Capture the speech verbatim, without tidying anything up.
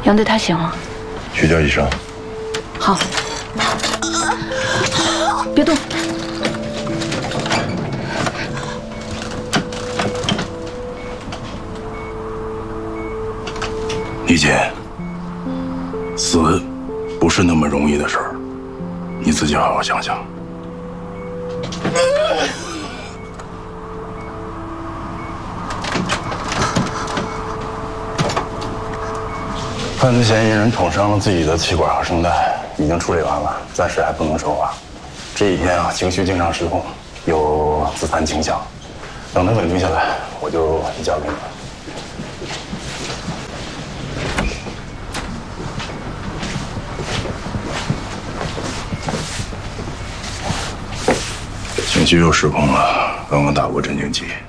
杨队他醒了， 去叫医生。 好，别动。 李姐，死不是那么容易的事儿，你自己好好想想。犯罪嫌疑人捅伤了自己的气管和声带，已经处理完了，暂时还不能说话。这几天啊，情绪经常失控，有自残倾向。等他稳定下来，我就移交给你了。情绪又失控了，刚刚打过镇静剂。